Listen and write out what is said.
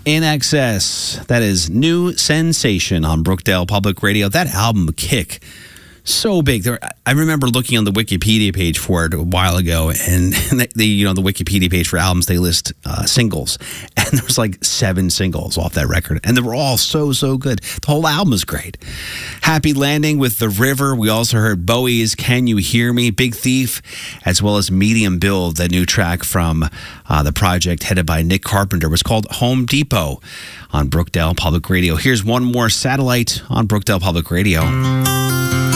In Excess. That is New Sensation on Brookdale Public Radio. That album, Kick, so big. I remember looking on the Wikipedia page for it a while ago, and the Wikipedia page for albums, they list singles, and there was like 7 singles off that record, and they were all so good. The whole album is great. Happy Landing with The River. We also heard Bowie's Can You Hear Me, Big Thief, as well as Medium Build, that new track from the project headed by Nick Carpenter. It was called Home Depot on Brookdale Public Radio. Here's one more, Satellite on Brookdale Public Radio.